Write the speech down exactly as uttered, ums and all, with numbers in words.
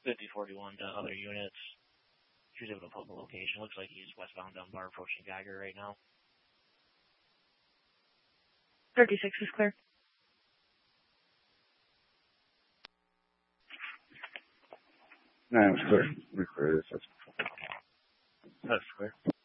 fifty forty-one to other units. She was able to pull the location. Looks like he's westbound Dunbar approaching Geiger right now. thirty-six is clear. Nine was clear. We're clear. That's, That's clear.